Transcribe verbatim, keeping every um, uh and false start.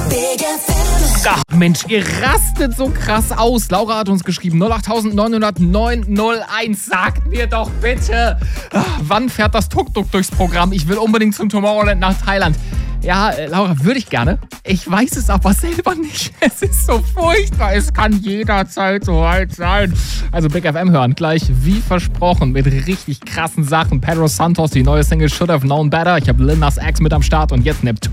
Big F M. Ach Mensch, ihr rastet so krass aus. Laura hat uns geschrieben, null acht neun null null neun null eins. Sagt mir doch bitte, ach, wann fährt das Tuk-Tuk durchs Programm? Ich will unbedingt zum Tomorrowland nach Thailand. Ja, äh, Laura, würde ich gerne. Ich weiß es aber selber nicht. Es ist so furchtbar. Es kann jederzeit so weit sein. Also Big F M hören gleich, wie versprochen, mit richtig krassen Sachen. Pedro Santos, die neue Single Should Have Known Better. Ich habe Lil Nas X mit am Start und jetzt Neptun.